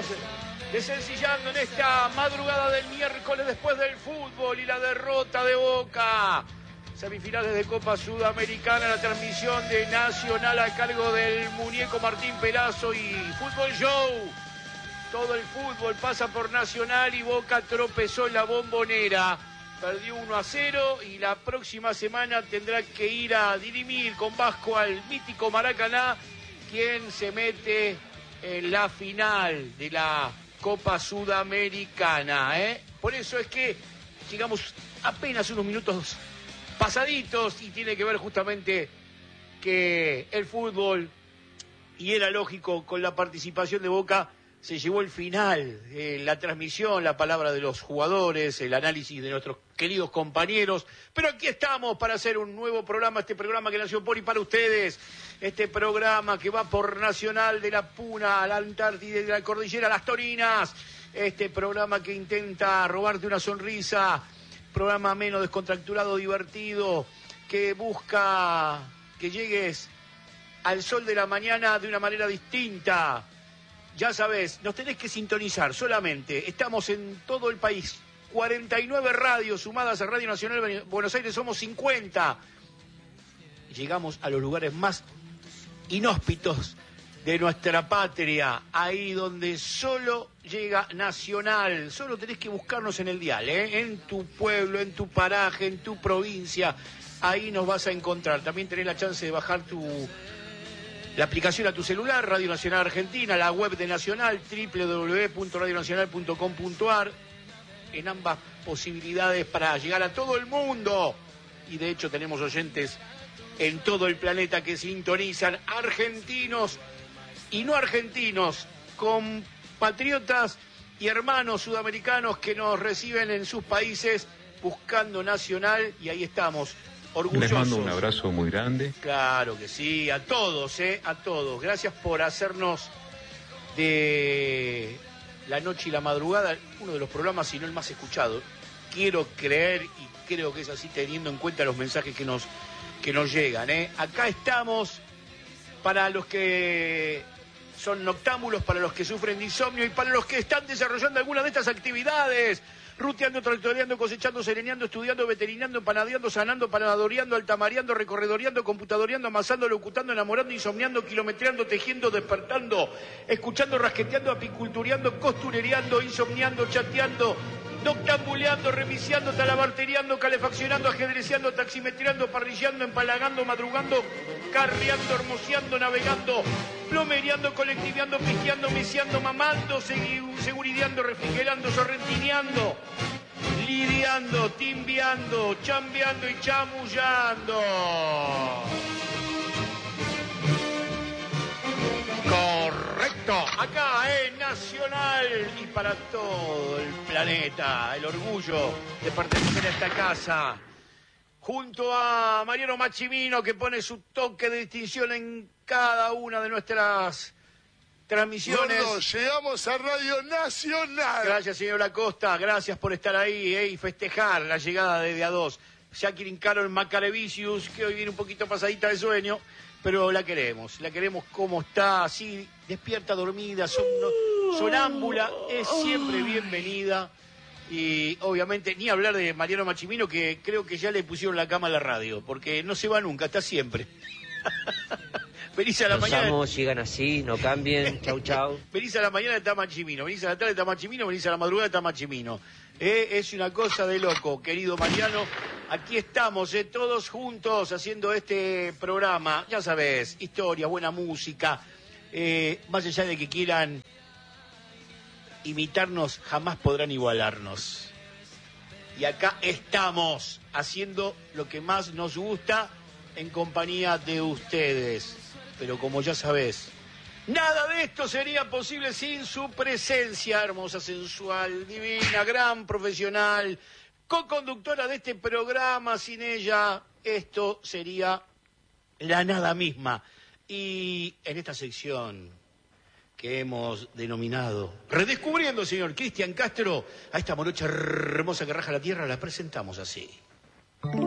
desencillando en esta madrugada del miércoles después del fútbol y la derrota de Boca. Semifinales de Copa Sudamericana, la transmisión de Nacional a cargo del muñeco Martín Pelazo y Fútbol Show. Todo el fútbol pasa por Nacional y Boca tropezó en la Bombonera. Perdió 1-0 y la próxima semana tendrá que ir a dirimir con Vasco al mítico Maracaná, quien se mete en la final de la Copa Sudamericana. Por eso es que llegamos apenas unos minutos pasaditos y tiene que ver justamente que el fútbol, y era lógico, con la participación de Boca, se llevó el final, la transmisión, la palabra de los jugadores, el análisis de nuestros queridos compañeros. Pero aquí estamos para hacer un nuevo programa, este programa que nació por y para ustedes, este programa que va por Nacional de la Puna a la Antártida, de la Cordillera a las Torinas, este programa que intenta robarte una sonrisa, programa menos descontracturado, divertido, que busca que llegues al sol de la mañana de una manera distinta. Ya sabés, nos tenés que sintonizar solamente. Estamos en todo el país. 49 radios sumadas a Radio Nacional de Buenos Aires, somos 50. Llegamos a los lugares más inhóspitos de nuestra patria, ahí donde solo llega Nacional. Solo tenés que buscarnos en el dial, en tu pueblo, en tu paraje, en tu provincia. Ahí nos vas a encontrar. También tenés la chance de bajar la aplicación a tu celular, Radio Nacional Argentina, la web de Nacional, www.radionacional.com.ar, en ambas posibilidades para llegar a todo el mundo. Y de hecho tenemos oyentes en todo el planeta que sintonizan, argentinos y no argentinos, compatriotas y hermanos sudamericanos que nos reciben en sus países buscando Nacional, y ahí estamos. Orgullosos. Les mando un abrazo muy grande. Claro que sí, a todos, a todos. Gracias por hacernos de la noche y la madrugada uno de los programas, si no el más escuchado. Quiero creer y creo que es así, teniendo en cuenta los mensajes que nos llegan. Acá estamos para los que son noctámbulos, para los que sufren de insomnio y para los que están desarrollando alguna de estas actividades. Ruteando, tractoreando, cosechando, sereneando, estudiando, veterinando, panadeando, sanando, panadoreando, altamareando, recorredoreando, computadoreando, amasando, locutando, enamorando, insomniando, kilometreando, tejiendo, despertando, escuchando, rasqueteando, apicultureando, costurereando, insomniando, chateando, noctambuleando, remisiando, talabarteriando, calefaccionando, ajedreceando, taximetreando, parrillando, empalagando, madrugando, carreando, hermoseando, navegando, plomereando, colectiveando, pisteando, misiando, mamando, segurideando, refrigerando, sorrentineando, lidiando, timbiando, chambeando y chamullando. Correcto, acá en Nacional y para todo el planeta, el orgullo de pertenecer a esta casa, junto a Mariano Machimino, que pone su toque de distinción en cada una de nuestras transmisiones. Gordo, llegamos a Radio Nacional. Gracias, señor Acosta, gracias por estar ahí y festejar la llegada de A2. Jacqueline Carol Macarevicius, que hoy viene un poquito pasadita de sueño, pero la queremos como está, así, despierta, dormida, sonámbula, es siempre bienvenida. Y obviamente, ni hablar de Mariano Machimino, que creo que ya le pusieron la cama a la radio, porque no se va nunca, está siempre. Venís a la mañana. Amos, sigan así, no cambien, chau chau. Venís a la mañana, está Machimino, venís a la tarde, está Machimino, venís a la madrugada, está Machimino. Es una cosa de loco, querido Mariano. Aquí estamos, todos juntos haciendo este programa. Ya sabés, historia, buena música. Más allá de que quieran imitarnos, jamás podrán igualarnos. Y acá estamos, haciendo lo que más nos gusta en compañía de ustedes. Pero como ya sabés, nada de esto sería posible sin su presencia, hermosa, sensual, divina, gran profesional, co-conductora de este programa. Sin ella, esto sería la nada misma. Y en esta sección que hemos denominado Redescubriendo, señor Cristian Castro, a esta morocha hermosa que raja la tierra, la presentamos así.